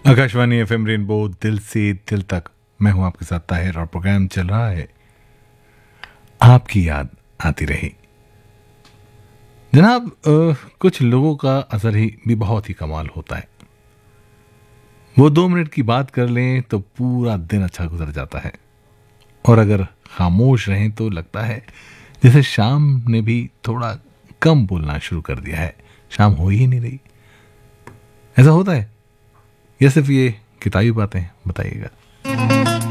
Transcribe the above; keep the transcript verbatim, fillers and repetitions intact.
Akashvani FM rainbow दिल से दिल तक। मैं हूं आपके साथ ताहिर और प्रोग्राम चल रहा है आपकी याद आती रही। जनाब, अ, कुछ लोगों का असर ही भी बहुत ही कमाल होता है। वो दो मिनट की बात कर लें तो पूरा दिन अच्छा गुजर जाता है, और अगर खामोश रहें तो लगता है जैसे शाम ने भी थोड़ा कम बोलना शुरू कर दिया है। शाम हो ही नहीं रही। ऐसा होता है या सिर्फ ये किताबी बातें? बताइएगा।